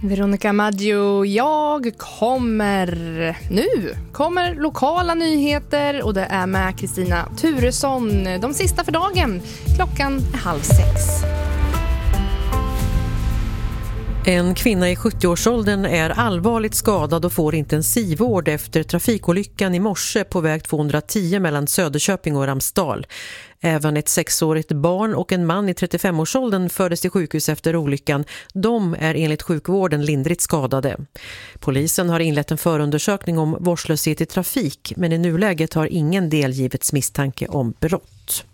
Veronica Maggio, jag kommer lokala nyheter och det är med Kristina Turesson. De sista för dagen, klockan är 5:30. En kvinna i 70-årsåldern är allvarligt skadad och får intensivvård efter trafikolyckan i morse på väg 210 mellan Söderköping och Ramsdal. Även ett 6-årigt barn och en man i 35-årsåldern fördes till sjukhus efter olyckan. De är enligt sjukvården lindrigt skadade. Polisen har inlett en förundersökning om vårdslöshet i trafik, men i nuläget har ingen delgivits misstanke om brott.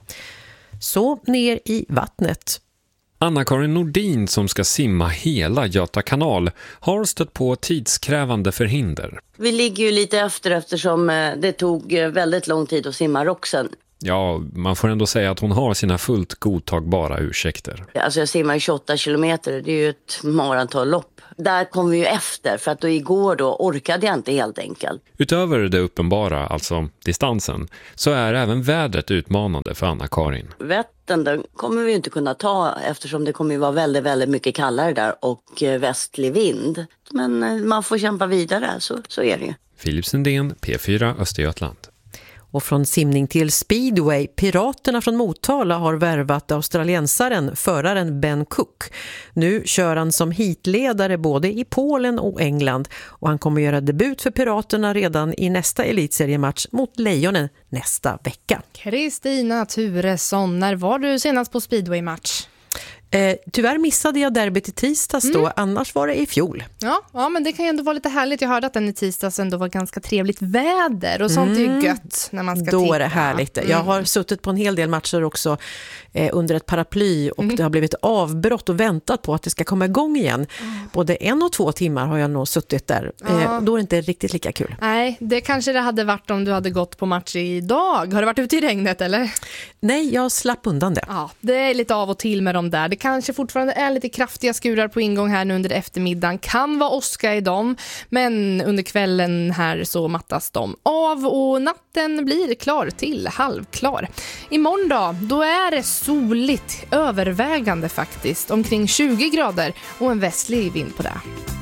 Så ner i vattnet. Anna-Karin Nordin som ska simma hela Göta kanal har stött på tidskrävande förhinder. Vi ligger ju lite efter eftersom det tog väldigt lång tid att simma Roxen. Ja, man får ändå säga att hon har sina fullt godtagbara ursäkter. Alltså jag simmar 28 kilometer, det är ju ett maratonlopp. Där kom vi ju efter för att då igår orkade jag inte helt enkelt. Utöver det uppenbara, alltså distansen, så är även vädret utmanande för Anna-Karin. Vättern den kommer vi ju inte kunna ta eftersom det kommer ju vara väldigt, väldigt mycket kallare där och västlig vind. Men man får kämpa vidare, så är det ju. Filip Sundén, P4 Östergötland. Och från simning till speedway, piraterna från Motala har värvat australiensaren, föraren Ben Cook. Nu kör han som heatledare både i Polen och England och han kommer göra debut för piraterna redan i nästa elitseriematch mot Lejonen nästa vecka. Kristina Turesson, när var du senast på speedway-match? Tyvärr missade jag derbyt i tisdags då, annars var det i fjol. Ja, men det kan ju ändå vara lite härligt. Jag hörde att den i tisdags ändå var ganska trevligt väder och sånt är ju gött när man ska titta. Då är det härligt. Jag har suttit på en hel del matcher också under ett paraply och det har blivit avbrott och väntat på att det ska komma igång igen. Både 1 och 2 timmar har jag nog suttit där. Då är det inte riktigt lika kul. Nej, det kanske det hade varit om du hade gått på match idag. Har du varit ute i regnet eller? Nej, jag slapp undan det. Ja, det är lite av och till med dem där. Det kanske fortfarande är lite kraftiga skurar på ingång här nu under eftermiddagen. Kan vara åska i dem, men under kvällen här så mattas de av och natten blir klar till halvklar. Imorgon då är det soligt, övervägande faktiskt, omkring 20 grader och en västlig vind på det.